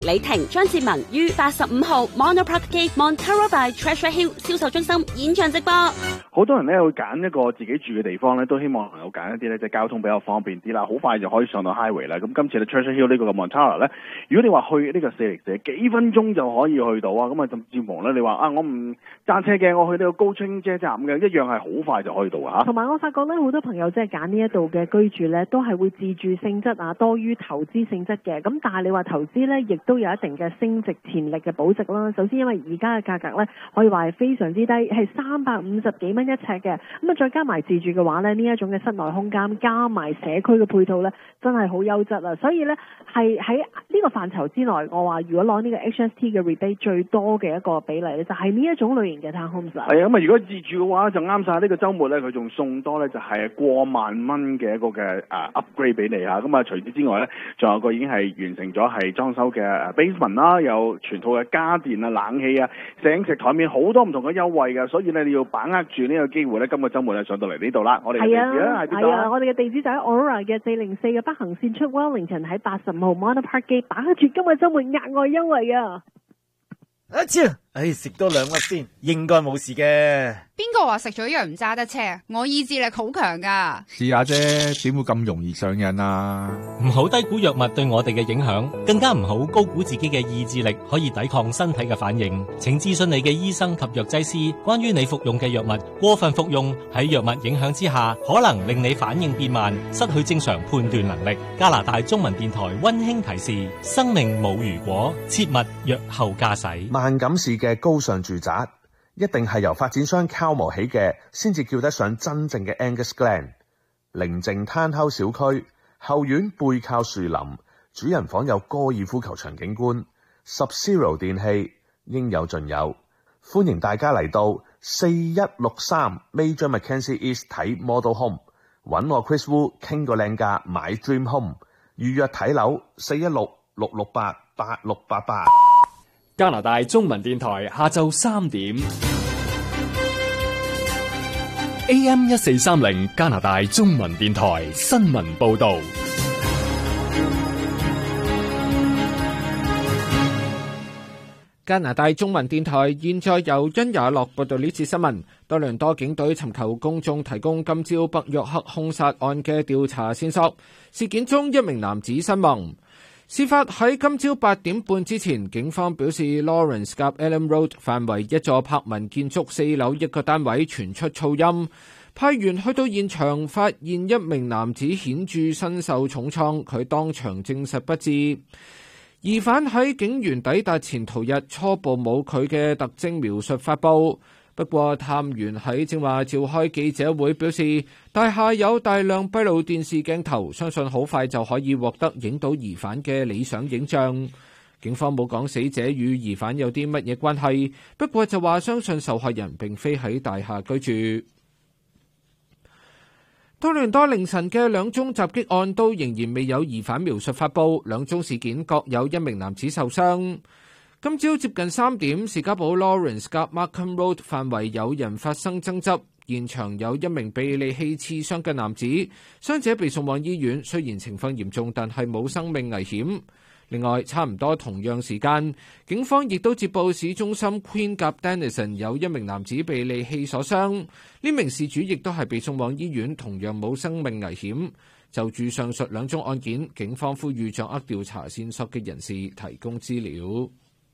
李婷、張志文於85號 Mono Park Gate Montara by Treasure Hill 銷售中心現場直播。 好多人咧會揀一個自己住嘅地方咧，都希望能夠揀一啲咧即係交通比較方便啲啦，好快就可以上到 highway 啦。咁今次咧 Treasure Hill 呢個嘅 Montara 咧，如果你話去呢個404幾分鐘就可以去到啊，咁啊甚至乎咧你話啊我唔揸車嘅，我去呢個高清車站嘅，一樣係好快就可以到啊。 同埋我發覺咧，好多朋友即係揀呢一度嘅居住咧，都係會自住性質啊，多於投資性質嘅。咁但係你話投資咧，亦都有一定嘅升值潛力嘅保值啦。首先因為而家嘅價格咧，可以話係非常之低，係350幾蚊一尺嘅。咁啊，再加埋自住嘅話咧，呢一種嘅室內空間加埋社區嘅配套咧，真係好優質啊！所以咧，係喺呢個範疇之內，我話如果攞呢個 HST 嘅 rebate 最多嘅一個比例咧，就係呢一種類型嘅 townhomes 啦。 係啊，咁啊，如果自住嘅話就啱晒。呢個週末咧，佢仲送多咧就係過萬蚊嘅一個嘅upgrade 俾你嚇。咁啊，除此之外咧，仲有個已經係完成咗係裝修嘅 basement 啦，有全套嘅家電啊、冷氣啊、攝影石台面好多唔同嘅優惠嘅，所以咧你要把握住呢個機會咧，今個週末咧上到嚟呢度啦。我哋嘅地址咧係邊度啊？ 我哋嘅地址就喺 Aurora 嘅404嘅北行線出 Wellington 喺85號 Mono Park Gate，把握住今個週末額外優惠啊！ 食多2粒先，應該冇事嘅。 邊個話食咗藥唔揸得車？我意志力好強噶。 試下啫，點會咁容易上癮啊？ 唔好低估藥物對我哋嘅影響，更加唔好高估自己嘅意志力可以抵抗身體嘅反應。請諮詢你嘅醫生及藥劑師，關於你服用嘅藥物過分服用喺藥物影響之下，可能令你反應變慢，失去正常判斷能力。加拿大中文電台溫馨提示：生命冇如果，切勿藥後駕駛。 萬錦市嘅高尚住宅一定係由發展商敲磨起嘅，先至叫得上真正嘅 Angus Glen。寧靜攤口小區，後院背靠樹林，主人房有高爾夫球場景觀，Sub-Zero 電器應有盡有。歡迎大家嚟到4163 Major Mackenzie East 睇 Model Home， 揾我 Chris Wu 傾個靚價買 Dream Home， 預約睇樓416-668-8688。 加拿大中文電台下晝3點 AM 1430加拿大中文電台新聞報道。 加拿大中文電台現在由殷雅樂報道呢次新聞。多倫多警隊尋求公眾提供今朝北約克兇殺案嘅調查線索，事件中一名男子身亡。事發喺今朝8點半之前，警方表示 Lawrence 及 Allen Road 範圍一座柏文建築4樓一個單位傳出噪音，派員去到現場發現一名男子顯著身受重創，佢當場證實不治。疑犯喺警員抵達前途日初步冇佢嘅特徵描述發布。不過探員喺正話召開記者會表示，大廈有大量閉路電視鏡頭，相信好快就可以獲得影到疑犯嘅理想影像。警方冇講死者與疑犯有啲乜嘢關係，不過就話相信受害人並非喺大廈居住。多倫多凌晨嘅2宗襲擊案都仍然未有疑犯描述發布，2宗事件各有一名男子受傷。今朝接近3點，士嘉堡 Lawrence 及 Markham Road 範圍有人發生爭執，現場有一名被利器刺傷嘅男子，傷者被送往醫院，雖然情況嚴重，但係冇生命危險。另外，差唔多同樣時間，警方亦都接報市中心 Queen 及 Denison 有一名男子被利器所傷，呢名事主亦都係被送往醫院，同樣冇生命危險。就住上述2宗案件，警方呼籲掌握調查線索嘅人士提供資料。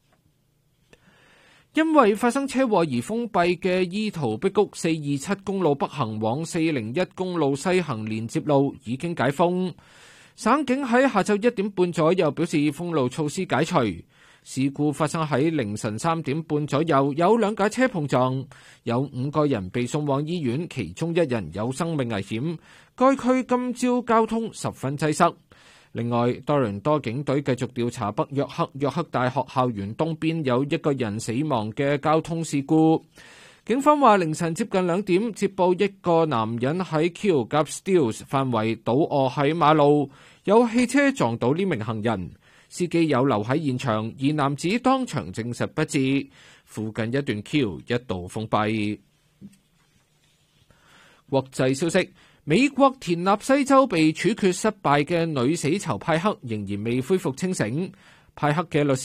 因為發生車禍而封閉嘅伊圖碧谷427公路北行往401公路西行連接路已經解封。省警喺下晝1點半左右表示封路措施解除。事故發生喺凌晨3點半左右，有2架車碰撞，有5個人被送往醫院，其中1人有生命危險。該區今朝交通十分擠塞。另外，多倫多警隊繼續調查北約克大學校園東邊有1個人死亡嘅交通事故。警方話凌晨接近2點接報1個男人喺 Keele 及 Steeles 範圍倒卧喺馬路，有汽車撞到呢名行人，司機有留喺現場，而男子當場證實不治。附近一段 Keele 一度封閉。國際消息。美國田納西州被處決失敗嘅女死囚派克仍然未恢復清醒。 派克嘅律師